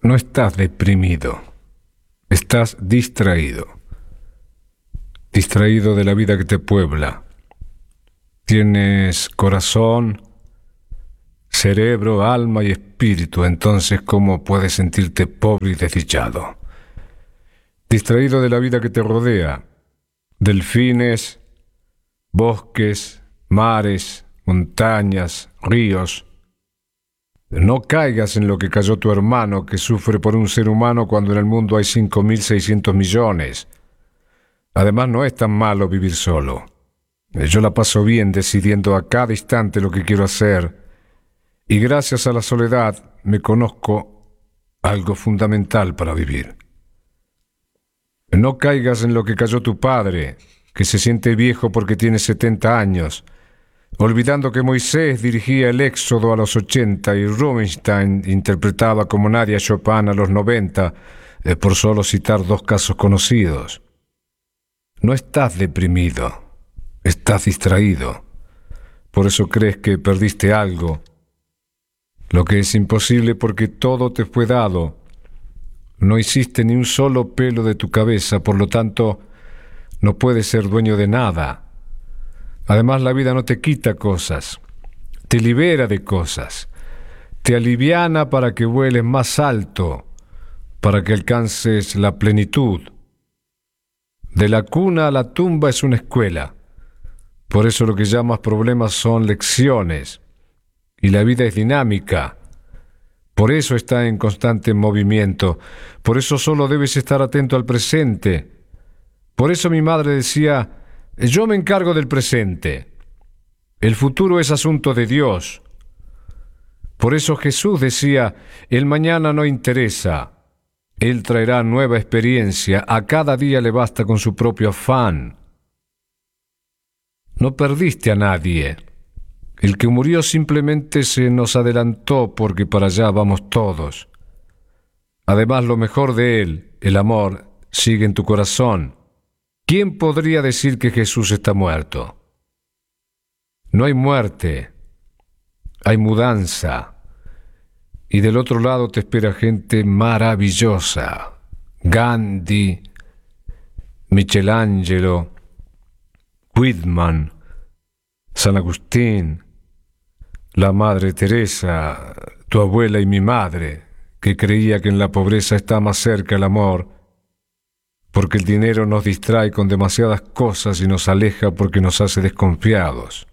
No estás deprimido, estás distraído. Distraído de la vida que te puebla. Tienes corazón, cerebro, alma y espíritu, entonces ¿cómo puedes sentirte pobre y desdichado? Distraído de la vida que te rodea, delfines, bosques, mares, montañas, ríos. No caigas en lo que cayó tu hermano, que sufre por un ser humano cuando en el mundo hay 5.600 millones. Además, no es tan malo vivir solo. Yo la paso bien decidiendo a cada instante lo que quiero hacer, y gracias a la soledad me conozco algo fundamental para vivir. No caigas en lo que cayó tu padre, que se siente viejo porque tiene 70 años, olvidando que Moisés dirigía el Éxodo a los 80 y Rubinstein interpretaba como nadie a Chopin a los 90, por solo citar dos casos conocidos. No estás deprimido, estás distraído. Por eso crees que perdiste algo, lo que es imposible porque todo te fue dado. No hiciste ni un solo pelo de tu cabeza, por lo tanto, no puedes ser dueño de nada. Además, la vida no te quita cosas, te libera de cosas, te aliviana para que vueles más alto, para que alcances la plenitud. De la cuna a la tumba es una escuela. Por eso lo que llamas problemas son lecciones. Y la vida es dinámica. Por eso está en constante movimiento. Por eso solo debes estar atento al presente. Por eso mi madre decía: yo me encargo del presente. El futuro es asunto de Dios. Por eso Jesús decía: el mañana no interesa. Él traerá nueva experiencia. A cada día le basta con su propio afán. No perdiste a nadie. El que murió simplemente se nos adelantó porque para allá vamos todos. Además, lo mejor de él, el amor, sigue en tu corazón. ¿Quién podría decir que Jesús está muerto? No hay muerte, hay mudanza. Y del otro lado te espera gente maravillosa. Gandhi, Michelangelo, Whitman, San Agustín, la Madre Teresa, tu abuela y mi madre, que creía que en la pobreza está más cerca el amor, porque el dinero nos distrae con demasiadas cosas y nos aleja porque nos hace desconfiados.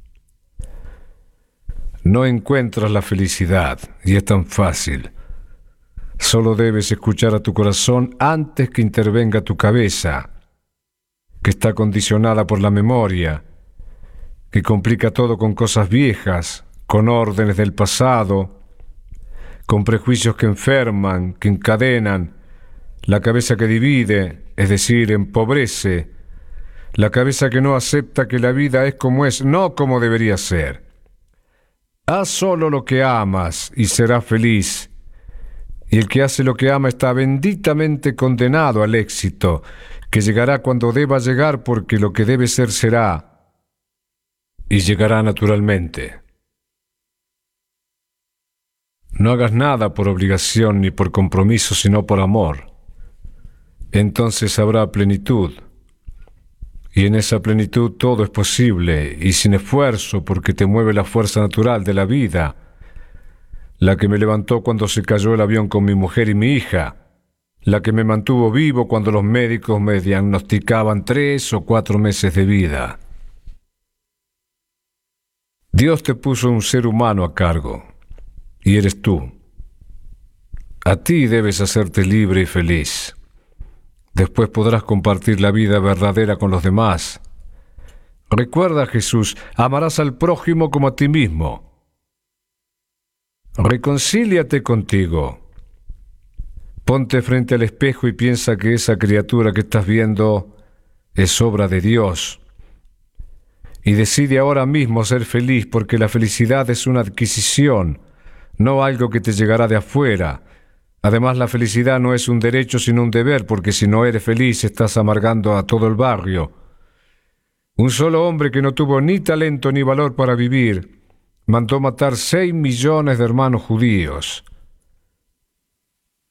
No encuentras la felicidad, y es tan fácil. Solo debes escuchar a tu corazón antes que intervenga tu cabeza, que está condicionada por la memoria, que complica todo con cosas viejas, con órdenes del pasado, con prejuicios que enferman, que encadenan, la cabeza que divide, es decir, empobrece, la cabeza que no acepta que la vida es como es, no como debería ser. Haz solo lo que amas y serás feliz. Y el que hace lo que ama está benditamente condenado al éxito, que llegará cuando deba llegar porque lo que debe ser será, y llegará naturalmente. No hagas nada por obligación ni por compromiso, sino por amor. Entonces habrá plenitud. Y en esa plenitud todo es posible, y sin esfuerzo, porque te mueve la fuerza natural de la vida, la que me levantó cuando se cayó el avión con mi mujer y mi hija, la que me mantuvo vivo cuando los médicos me diagnosticaban 3 o 4 meses de vida. Dios te puso un ser humano a cargo, y eres tú. A ti debes hacerte libre y feliz. Después podrás compartir la vida verdadera con los demás. Recuerda, Jesús, amarás al prójimo como a ti mismo. Reconcíliate contigo. Ponte frente al espejo y piensa que esa criatura que estás viendo es obra de Dios. Y decide ahora mismo ser feliz, porque la felicidad es una adquisición, no algo que te llegará de afuera. Además, la felicidad no es un derecho sino un deber, porque si no eres feliz estás amargando a todo el barrio. Un solo hombre que no tuvo ni talento ni valor para vivir mandó matar 6 millones de hermanos judíos.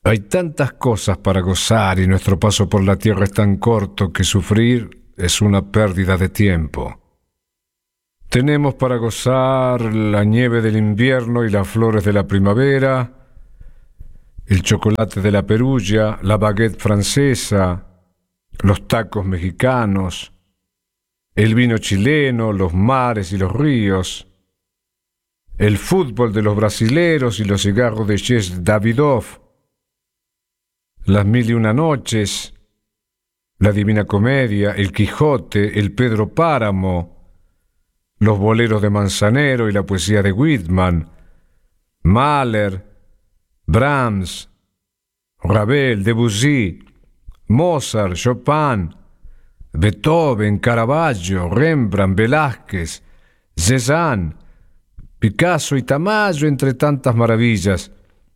Hay tantas cosas para gozar y nuestro paso por la tierra es tan corto que sufrir es una pérdida de tiempo. Tenemos para gozar la nieve del invierno y las flores de la primavera, el chocolate de la Perugia, la baguette francesa, los tacos mexicanos, el vino chileno, los mares y los ríos, el fútbol de los brasileros y los cigarros de Ches Davidoff, las mil y una noches, la Divina Comedia, el Quijote, el Pedro Páramo, los boleros de Manzanero y la poesía de Whitman, Mahler, Brahms, Ravel, Debussy, Mozart, Chopin, Beethoven, Caravaggio, Rembrandt, Velázquez, Cézanne, Picasso y Tamayo, entre tantas maravillas.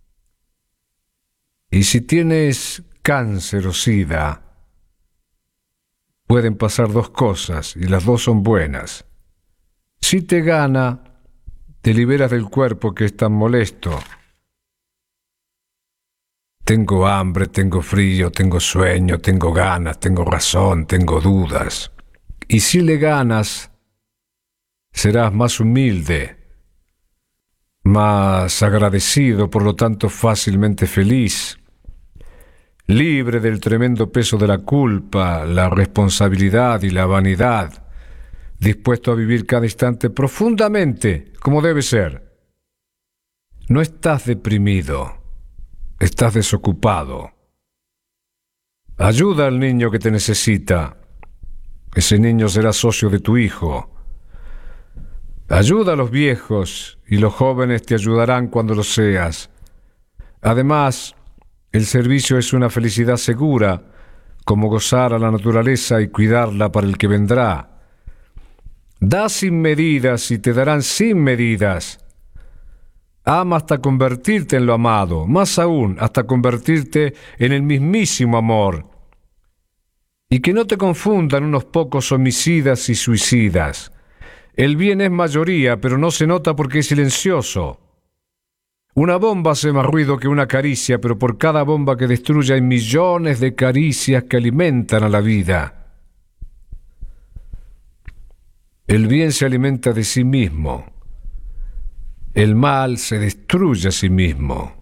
Y si tienes cáncer o sida, pueden pasar dos cosas, y las dos son buenas. Si te gana, te liberas del cuerpo que es tan molesto. Tengo hambre, tengo frío, tengo sueño, tengo ganas, tengo razón, tengo dudas. Y si le ganas, serás más humilde, más agradecido, por lo tanto fácilmente feliz, libre del tremendo peso de la culpa, la responsabilidad y la vanidad, dispuesto a vivir cada instante profundamente, como debe ser. No estás deprimido, estás desocupado. Ayuda al niño que te necesita. Ese niño será socio de tu hijo. Ayuda a los viejos y los jóvenes te ayudarán cuando lo seas. Además, el servicio es una felicidad segura, como gozar a la naturaleza y cuidarla para el que vendrá. Da sin medidas y te darán sin medidas. Ama hasta convertirte en lo amado, más aún, hasta convertirte en el mismísimo amor. Y que no te confundan unos pocos homicidas y suicidas. El bien es mayoría, pero no se nota porque es silencioso. Una bomba hace más ruido que una caricia, pero por cada bomba que destruye hay millones de caricias que alimentan a la vida. El bien se alimenta de sí mismo. El mal se destruye a sí mismo.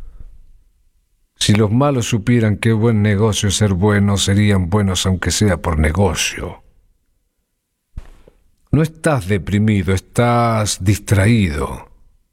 Si los malos supieran qué buen negocio es ser buenos, serían buenos aunque sea por negocio. No estás deprimido, estás distraído.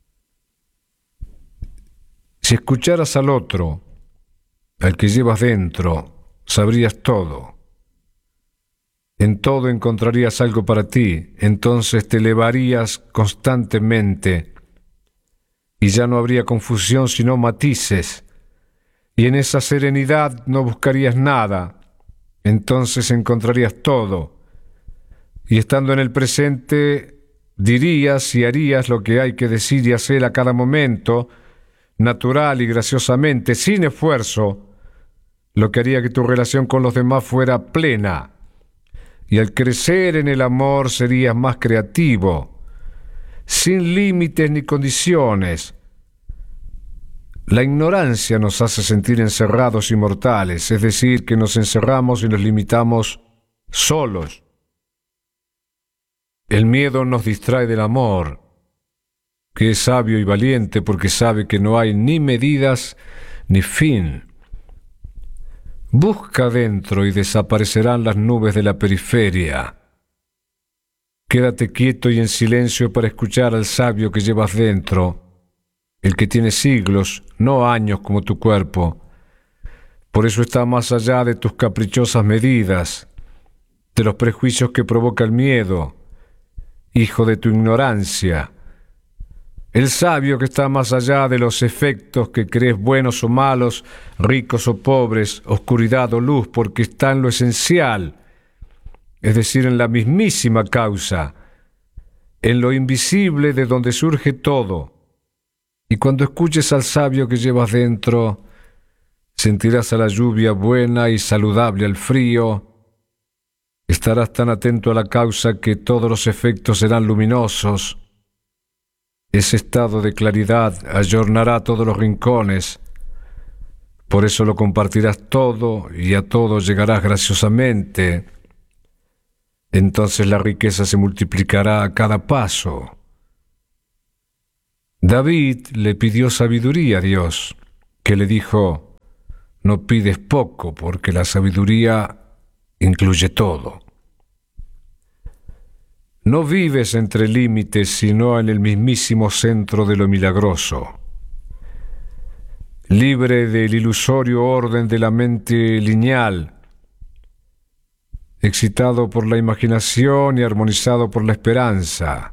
Si escucharas al otro, al que llevas dentro, sabrías todo. En todo encontrarías algo para ti, entonces te elevarías constantemente y ya no habría confusión sino matices, y en esa serenidad no buscarías nada, entonces encontrarías todo, y estando en el presente dirías y harías lo que hay que decir y hacer a cada momento, natural y graciosamente, sin esfuerzo, lo que haría que tu relación con los demás fuera plena. Y al crecer en el amor serías más creativo, sin límites ni condiciones. La ignorancia nos hace sentir encerrados y mortales, es decir, que nos encerramos y nos limitamos solos. El miedo nos distrae del amor, que es sabio y valiente porque sabe que no hay ni medidas ni fin. Busca dentro y desaparecerán las nubes de la periferia. Quédate quieto y en silencio para escuchar al sabio que llevas dentro, el que tiene siglos, no años como tu cuerpo. Por eso está más allá de tus caprichosas medidas, de los prejuicios que provoca el miedo, hijo de tu ignorancia. El sabio que está más allá de los efectos que crees buenos o malos, ricos o pobres, oscuridad o luz, porque está en lo esencial, es decir, en la mismísima causa, en lo invisible de donde surge todo. Y cuando escuches al sabio que llevas dentro, sentirás a la lluvia buena y saludable al frío, estarás tan atento a la causa que todos los efectos serán luminosos. Ese estado de claridad ayornará todos los rincones, Por eso lo compartirás todo y a todo llegarás graciosamente. Entonces la riqueza se multiplicará a cada paso. David le pidió sabiduría a Dios, que le dijo: no pides poco, porque la sabiduría incluye todo. No vives entre límites, sino en el mismísimo centro de lo milagroso. Libre del ilusorio orden de la mente lineal, excitado por la imaginación y armonizado por la esperanza.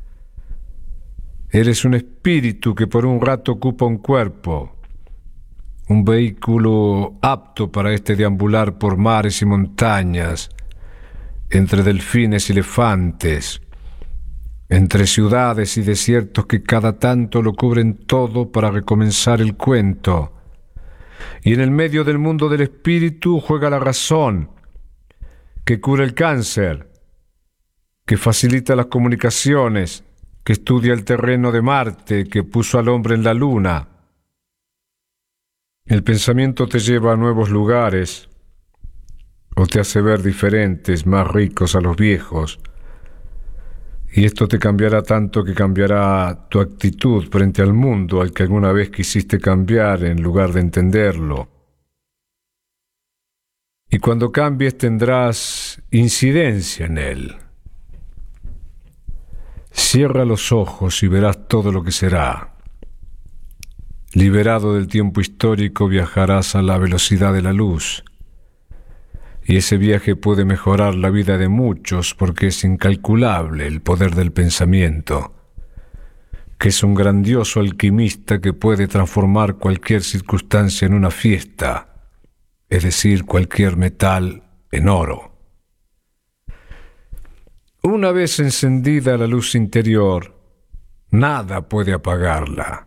Eres un espíritu que por un rato ocupa un cuerpo, un vehículo apto para deambular por mares y montañas, entre delfines y elefantes, entre ciudades y desiertos que cada tanto lo cubren todo para recomenzar el cuento. Y en el medio del mundo del espíritu juega la razón, que cura el cáncer, que facilita las comunicaciones, que estudia el terreno de Marte, que puso al hombre en la luna. El pensamiento te lleva a nuevos lugares, o te hace ver diferentes, más ricos a los viejos. Y esto te cambiará tanto que cambiará tu actitud frente al mundo al que alguna vez quisiste cambiar en lugar de entenderlo. Y cuando cambies tendrás incidencia en él. Cierra los ojos y verás todo lo que será. Liberado del tiempo histórico, viajarás a la velocidad de la luz. Y ese viaje puede mejorar la vida de muchos porque es incalculable el poder del pensamiento, que es un grandioso alquimista que puede transformar cualquier circunstancia en una fiesta, es decir, cualquier metal en oro. Una vez encendida la luz interior, nada puede apagarla.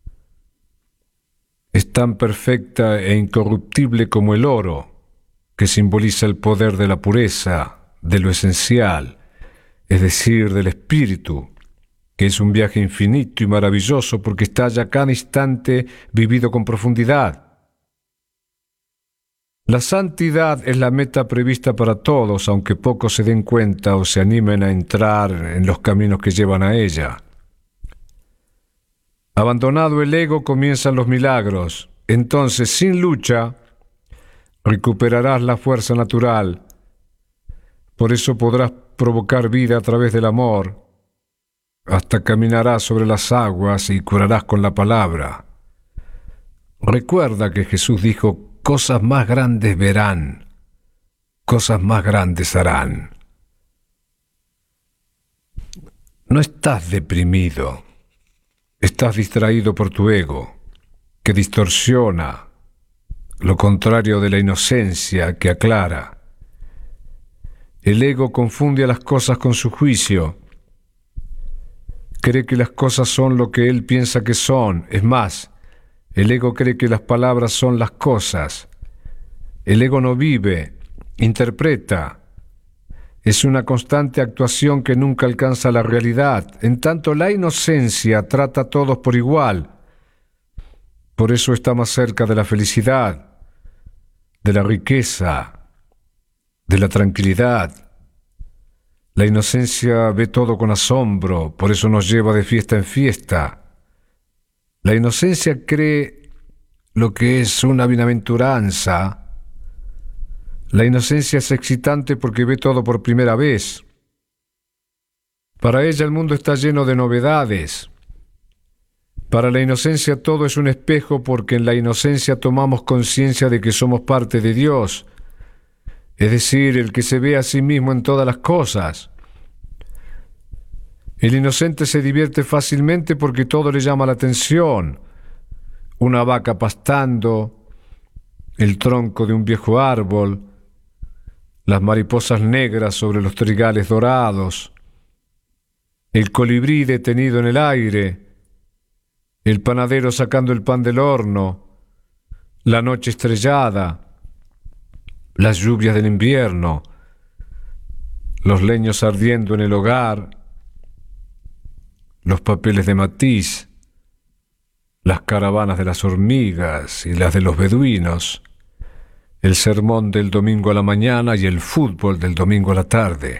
Es tan perfecta e incorruptible como el oro, que simboliza el poder de la pureza, de lo esencial, es decir, del espíritu, que es un viaje infinito y maravilloso porque está ya cada instante vivido con profundidad. La santidad es la meta prevista para todos, aunque pocos se den cuenta o se animen a entrar en los caminos que llevan a ella. Abandonado el ego, comienzan los milagros. Entonces, sin lucha, recuperarás la fuerza natural. Por eso podrás provocar vida a través del amor. Hasta caminarás sobre las aguas y curarás con la palabra. Recuerda que Jesús dijo: cosas más grandes verán, cosas más grandes harán. No estás deprimido. Estás distraído por tu ego, que distorsiona, lo contrario de la inocencia que aclara. El ego confunde a las cosas con su juicio. Cree que las cosas son lo que él piensa que son. Es más, el ego cree que las palabras son las cosas. El ego no vive, interpreta. Es una constante actuación que nunca alcanza la realidad. En tanto, la inocencia trata a todos por igual. Por eso está más cerca de la felicidad, de la riqueza, de la tranquilidad. La inocencia ve todo con asombro, por eso nos lleva de fiesta en fiesta. La inocencia cree lo que es una bienaventuranza. La inocencia es excitante porque ve todo por primera vez. Para ella el mundo está lleno de novedades. Para la inocencia todo es un espejo porque en la inocencia tomamos conciencia de que somos parte de Dios, es decir, el que se ve a sí mismo en todas las cosas. El inocente se divierte fácilmente porque todo le llama la atención. Una vaca pastando, el tronco de un viejo árbol, las mariposas negras sobre los trigales dorados, el colibrí detenido en el aire, el panadero sacando el pan del horno, la noche estrellada, las lluvias del invierno, los leños ardiendo en el hogar, los papeles de matiz, las caravanas de las hormigas y las de los beduinos, el sermón del domingo a la mañana y el fútbol del domingo a la tarde.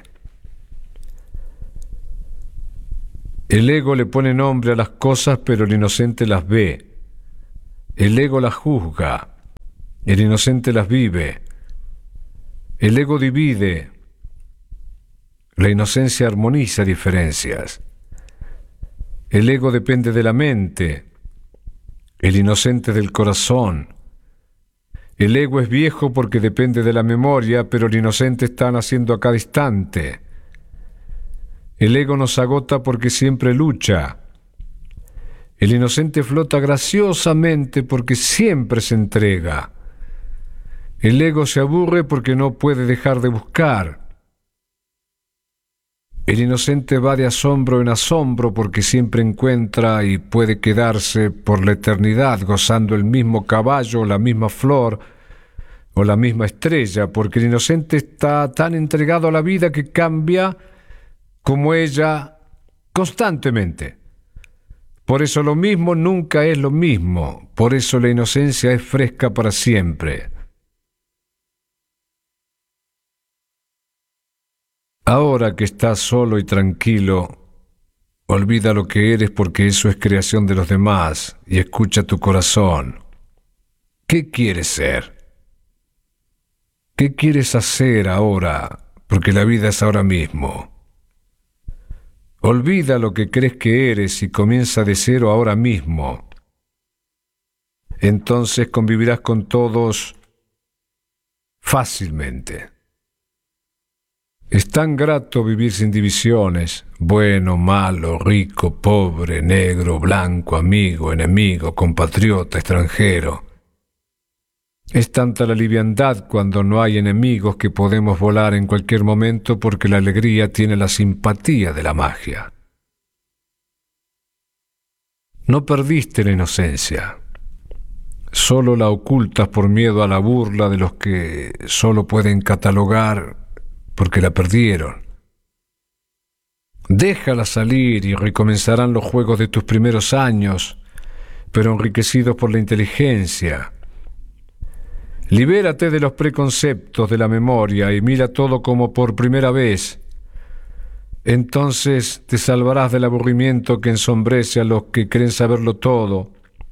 El ego le pone nombre a las cosas, pero el inocente las ve. El ego las juzga, el inocente las vive. El ego divide, la inocencia armoniza diferencias. El ego depende de la mente, el inocente del corazón. El ego es viejo porque depende de la memoria, pero el inocente está naciendo a cada instante. El ego nos agota porque siempre lucha. El inocente flota graciosamente porque siempre se entrega. El ego se aburre porque no puede dejar de buscar. El inocente va de asombro en asombro porque siempre encuentra y puede quedarse por la eternidad gozando el mismo caballo, la misma flor o la misma estrella, porque el inocente está tan entregado a la vida que cambia como ella constantemente. Por eso lo mismo nunca es lo mismo, por eso la inocencia es fresca para siempre. Ahora que estás solo y tranquilo, olvida lo que eres porque eso es creación de los demás y escucha tu corazón. ¿Qué quieres ser? ¿Qué quieres hacer ahora? Porque la vida es ahora mismo. Olvida lo que crees que eres y comienza de cero ahora mismo. Entonces convivirás con todos fácilmente. Es tan grato vivir sin divisiones, bueno, malo, rico, pobre, negro, blanco, amigo, enemigo, compatriota, extranjero. Es tanta la liviandad cuando no hay enemigos que podemos volar en cualquier momento porque la alegría tiene la simpatía de la magia. No perdiste la inocencia, solo la ocultas por miedo a la burla de los que solo pueden catalogar porque la perdieron. Déjala salir y recomenzarán los juegos de tus primeros años, pero enriquecidos por la inteligencia. Libérate de los preconceptos de la memoria y mira todo como por primera vez. Entonces te salvarás del aburrimiento que ensombrece a los que creen saberlo todo.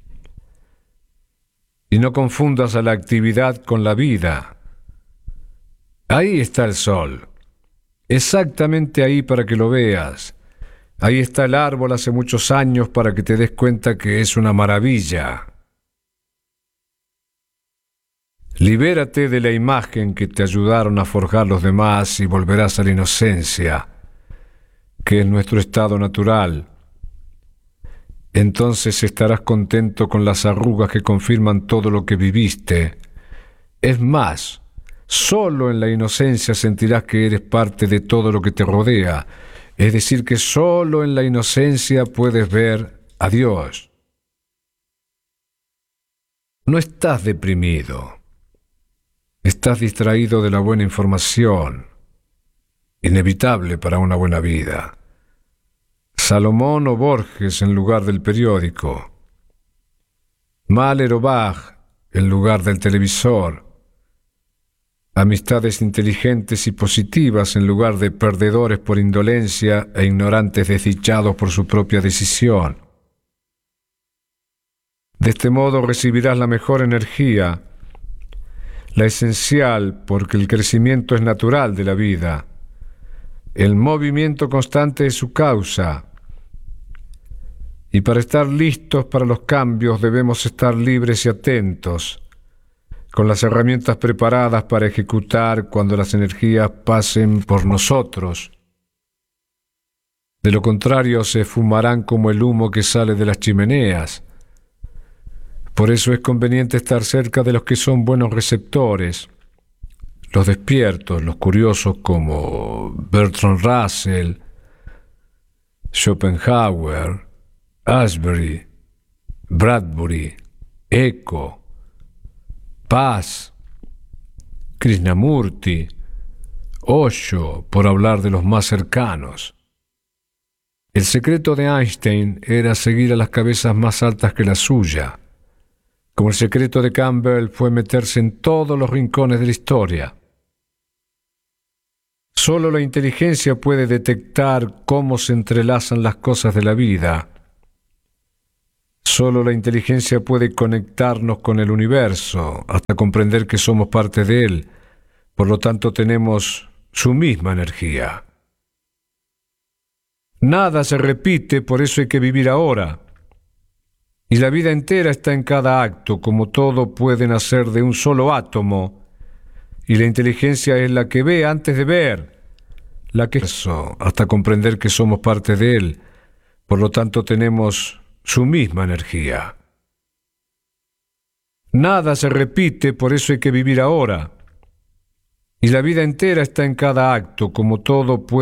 Y no confundas a la actividad con la vida. Ahí está el sol, exactamente ahí para que lo veas. Ahí está el árbol hace muchos años para que te des cuenta que es una maravilla. Libérate de la imagen que te ayudaron a forjar los demás y volverás a la inocencia, que es nuestro estado natural. Entonces estarás contento con las arrugas que confirman todo lo que viviste. Es más, solo en la inocencia sentirás que eres parte de todo lo que te rodea, es decir, que solo en la inocencia puedes ver a Dios. No estás deprimido, estás distraído de la buena información, inevitable para una buena vida. Salomón o Borges en lugar del periódico, Mahler o Bach en lugar del televisor, amistades inteligentes y positivas en lugar de perdedores por indolencia e ignorantes desdichados por su propia decisión. De este modo recibirás la mejor energía, la esencial porque el crecimiento es natural de la vida. El movimiento constante es su causa. Y para estar listos para los cambios debemos estar libres y atentos, con las herramientas preparadas para ejecutar cuando las energías pasen por nosotros. De lo contrario, se esfumarán como el humo que sale de las chimeneas. Por eso es conveniente estar cerca de los que son buenos receptores, los despiertos, los curiosos como Bertrand Russell, Schopenhauer, Ashbery, Bradbury, Eco, Paz, Krishnamurti, Osho, por hablar de los más cercanos. El secreto de Einstein era seguir a las cabezas más altas que la suya, como el secreto de Campbell fue meterse en todos los rincones de la historia. Solo la inteligencia puede detectar cómo se entrelazan las cosas de la vida. Solo la inteligencia puede conectarnos con el universo hasta comprender que somos parte de él. Por lo tanto, tenemos su misma energía. Nada se repite, por eso hay que vivir ahora. Y la vida entera está en cada acto, como todo puede nacer de un solo átomo. Y la inteligencia es la que ve antes de ver, la que hasta comprender que somos parte de él. Por lo tanto, tenemos su misma energía. Nada se repite, por eso hay que vivir ahora. Y la vida entera está en cada acto, como todo puede